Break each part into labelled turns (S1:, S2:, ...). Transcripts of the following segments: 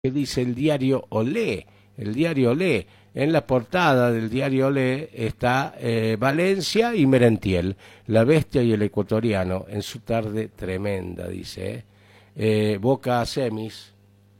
S1: que dice el diario Olé. El diario Olé. En la portada del diario Olé está Valencia y Merentiel, la bestia y el ecuatoriano, en su tarde tremenda, dice. Boca a semis,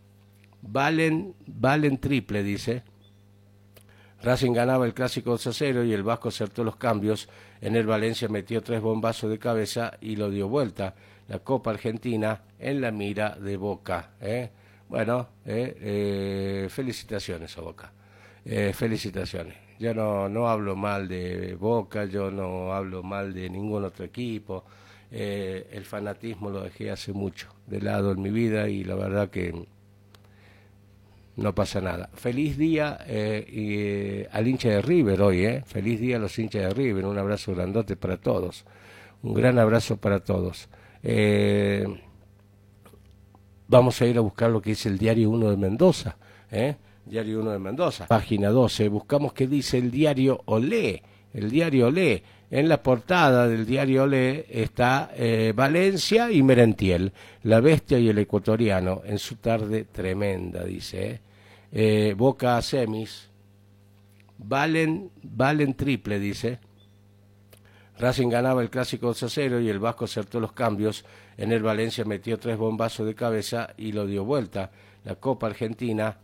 S1: valen triple, dice. Racing ganaba el clásico 2-0 y el Vasco acertó los cambios. En el Valencia metió 3 bombazos de cabeza y lo dio vuelta. La Copa Argentina en la mira de Boca. Bueno, felicitaciones a Boca. Felicitaciones. Yo no hablo mal de Boca, yo no hablo mal de ningún otro equipo. El fanatismo lo dejé hace mucho de lado en mi vida y la verdad que no pasa nada. Feliz día al hincha de River hoy, Feliz día a los hinchas de River. Un abrazo grandote para todos. Un gran abrazo para todos. Vamos a ir a buscar lo que dice el Diario 1 de Mendoza, Diario 1 de Mendoza, página 12. Buscamos qué dice el Diario Olé. El Diario Olé. En la portada del Diario Olé está Valencia y Merentiel, la bestia y el ecuatoriano, en su tarde tremenda, dice. Boca a semis, valen triple, dice. Racing ganaba el clásico 2-0 y el Vasco acertó los cambios. En el Valencia metió 3 bombazos de cabeza y lo dio vuelta. La Copa Argentina